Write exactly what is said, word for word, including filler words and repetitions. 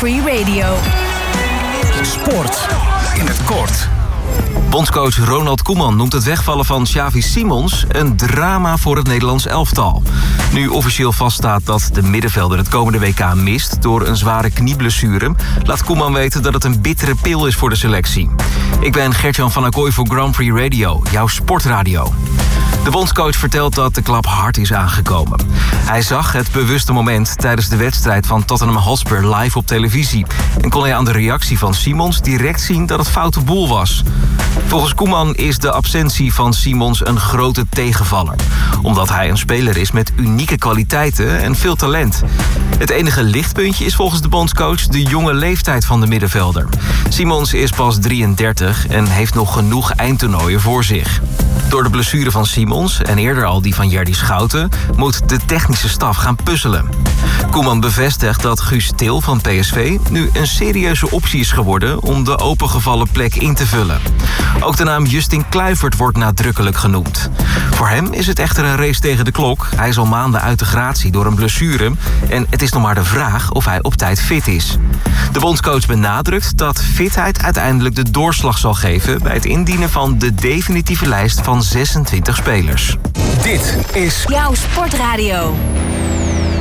Free Radio. Sport in het kort. Bondscoach Ronald Koeman noemt het wegvallen van Xavi Simons een drama voor het Nederlands elftal. Nu officieel vaststaat dat de middenvelder het komende W K mist door een zware knieblessure, laat Koeman weten dat het een bittere pil is voor de selectie. Ik ben Gert-Jan van Acquoy voor Grand Prix Radio, jouw sportradio. De bondscoach vertelt dat de klap hard is aangekomen. Hij zag het bewuste moment tijdens de wedstrijd van Tottenham Hotspur live op televisie en kon hij aan de reactie van Simons direct zien dat het foute boel was. Volgens Koeman is de absentie van Simons een grote tegenvaller, omdat hij een speler is met unieke kwaliteiten en veel talent. Het enige lichtpuntje is volgens de bondscoach de jonge leeftijd van de middenvelder. Simons is pas drieëndertig en heeft nog genoeg eindtoernooien voor zich. Door de blessure van Simons en eerder al die van Jerdy Schouten moet de technische staf gaan puzzelen. Koeman bevestigt dat Guus Til van P S V nu een serieuze optie is geworden om de opengevallen plek in te vullen. Ook de naam Justin Kluivert wordt nadrukkelijk genoemd. Voor hem is het echter een race tegen de klok. Hij is al maanden uit de gratie door een blessure en het is nog maar de vraag of hij op tijd fit is. De bondscoach benadrukt dat fitheid uiteindelijk de doorslag zal geven bij het indienen van de definitieve lijst van zesentwintig spelers. Dit is jouw sportradio.